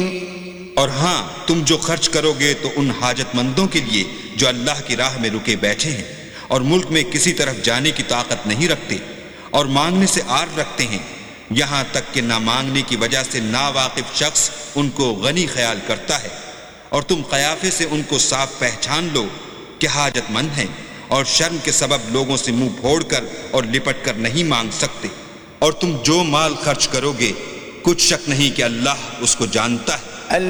और हाँ, तुम जो खर्च करोगे तो उन हाजतमंदों के लिए जो अल्लाह की राह में रुके बैठे हैं और मुल्क में किसी तरफ जाने की ताकत नहीं रखते और मांगने से आर रखते हैं, यहाँ तक कि ना मांगने की वजह से नावाकिफ शख्स उनको गनी ख्याल करता है और तुम कयाफे से उनको साफ पहचान लो कि हाजतमंद हैं और शर्म के सबब लोगों से मुंह फोड़कर और लिपट कर नहीं मांग सकते। और तुम जो माल खर्च करोगे कुछ शक नहीं कि अल्लाह उसको जानता है।